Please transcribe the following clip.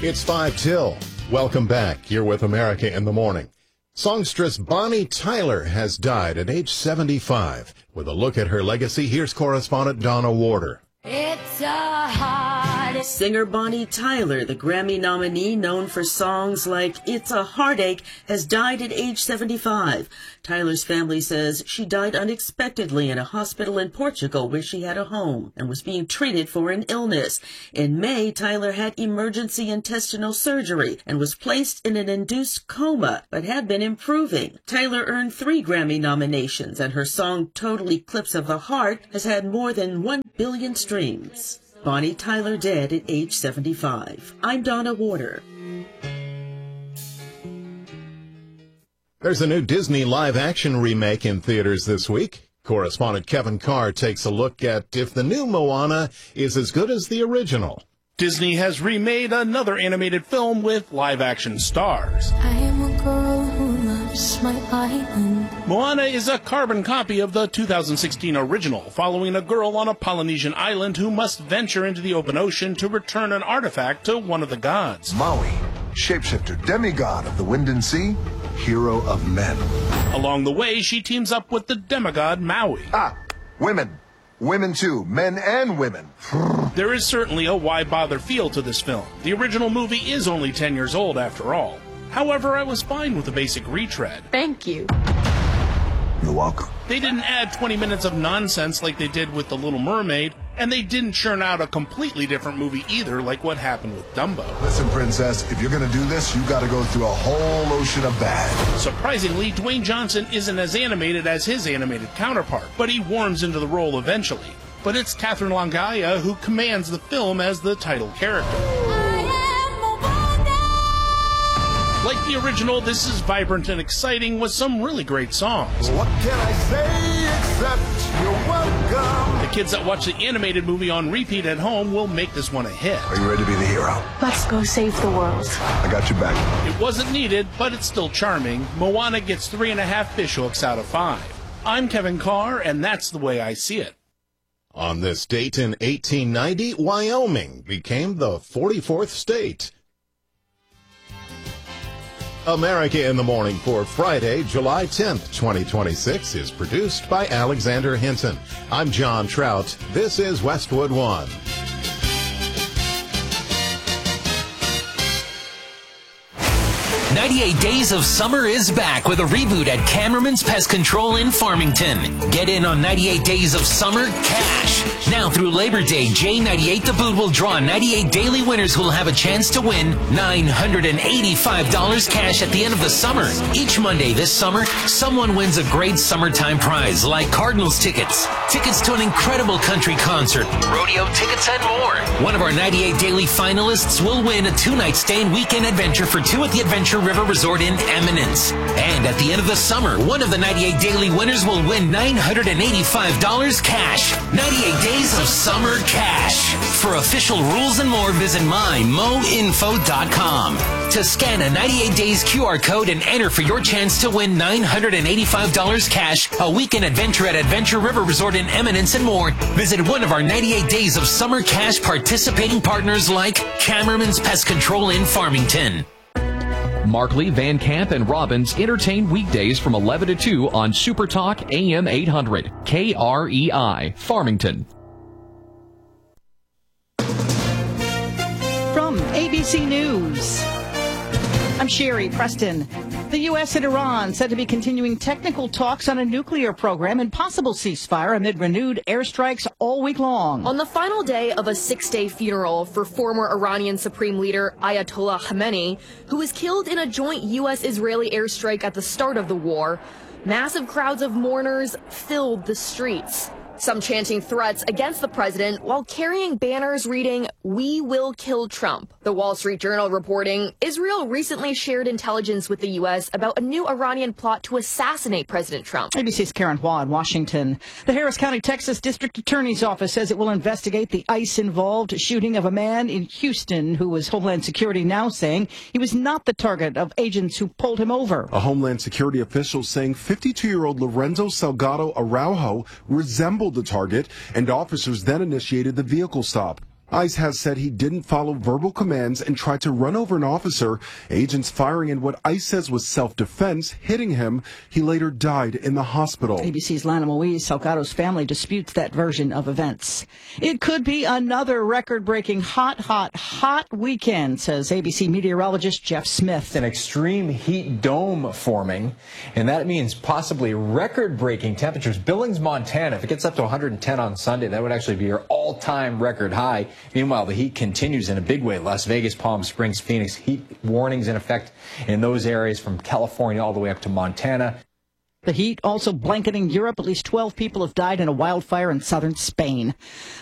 It's 5 till. Welcome back. You're with America in the Morning. Songstress Bonnie Tyler has died at age 75. With a look at her legacy, here's correspondent Donna Warder. It's a heartache. Singer Bonnie Tyler, the Grammy nominee known for songs like It's a Heartache, has died at age 75. Tyler's family says she died unexpectedly in a hospital in Portugal where she had a home and was being treated for an illness. In May, Tyler had emergency intestinal surgery and was placed in an induced coma, but had been improving. Tyler earned 3 Grammy nominations, and her song Total Eclipse of the Heart has had more than 1 billion streams. Bonnie Tyler dead at age 75. I'm Donna Warder. There's a new Disney live-action remake in theaters this week. Correspondent Kevin Carr takes a look at if the new Moana is as good as the original. Disney has remade another animated film with live-action stars. I am a girl who loves my island. Moana is a carbon copy of the 2016 original, following a girl on a Polynesian island who must venture into the open ocean to return an artifact to one of the gods. Maui, shapeshifter, demigod of the wind and sea, hero of men. Along the way, she teams up with the demigod Maui. Women. Women too, men and women. There is certainly a why bother feel to this film. The original movie is only 10 years old after all. However, I was fine with the basic retread. Thank you. You're welcome. They didn't add 20 minutes of nonsense like they did with The Little Mermaid, and they didn't churn out a completely different movie either like what happened with Dumbo. Listen, princess, if you're gonna do this, you gotta go through a whole ocean of bad. Surprisingly, Dwayne Johnson isn't as animated as his animated counterpart, but he warms into the role eventually. But it's Catherine Langaya who commands the film as the title character. Like the original, this is vibrant and exciting with some really great songs. What can I say except you're welcome? The kids that watch the animated movie on repeat at home will make this one a hit. Are you ready to be the hero? Let's go save the world. I got your back. It wasn't needed, but it's still charming. Moana gets 3.5 fishhooks out of 5. I'm Kevin Carr, and that's the way I see it. On this date in 1890, Wyoming became the 44th state. America in the Morning for Friday, July 10th, 2026 is produced by Alexander Hinton. I'm John Trout. This is Westwood One. 98 Days of Summer is back with a reboot at Cameraman's Pest Control in Farmington. Get in on 98 Days of Summer cash. Now through Labor Day, J98 The Boot will draw 98 daily winners who will have a chance to win $985 cash at the end of the summer. Each Monday this summer, someone wins a great summertime prize like Cardinals tickets, tickets to an incredible country concert, rodeo tickets, and more. One of our 98 daily finalists will win a 2-night stay and weekend adventure for 2 at the Adventure River Resort in Eminence. And at the end of the summer, one of the 98 daily winners will win $985 cash. 98 Days of Summer cash. For official rules and more, visit mymoinfo.com. To scan a 98 Days QR code and enter for your chance to win $985 cash, a weekend adventure at Adventure River Resort in Eminence, and more, visit one of our 98 Days of Summer cash participating partners like Cameraman's Pest Control in Farmington. Markley, Van Camp, and Robbins entertain weekdays from 11 to 2 on Super Talk AM 800, KREI, Farmington. From ABC News, I'm Sherry Preston. The U.S. and Iran said to be continuing technical talks on a nuclear program and possible ceasefire amid renewed airstrikes all week long. On the final day of a 6-day funeral for former Iranian Supreme Leader Ayatollah Khamenei, who was killed in a joint U.S.-Israeli airstrike at the start of the war, massive crowds of mourners filled the streets. Some chanting threats against the president while carrying banners reading, "We will kill Trump." The Wall Street Journal reporting, Israel recently shared intelligence with the U.S. about a new Iranian plot to assassinate President Trump. ABC's Karen Hua in Washington. The Harris County, Texas District Attorney's Office says it will investigate the ICE-involved shooting of a man in Houston who was Homeland Security now saying he was not the target of agents who pulled him over. A Homeland Security official saying 52-year-old Lorenzo Salgado Araujo resembled the target, and officers then initiated the vehicle stop. ICE has said he didn't follow verbal commands and tried to run over an officer. Agents firing in what ICE says was self-defense, hitting him. He later died in the hospital. ABC's Lana Moise Salgado's family disputes that version of events. It could be another record-breaking hot weekend, says ABC meteorologist Jeff Smith. An extreme heat dome forming, and that means possibly record-breaking temperatures. Billings, Montana, if it gets up to 110 on Sunday, that would actually be your all-time record high. Meanwhile, the heat continues in a big way. Las Vegas, Palm Springs, Phoenix, heat warnings in effect in those areas from California all the way up to Montana. The heat also blanketing Europe. At least 12 people have died in a wildfire in southern Spain.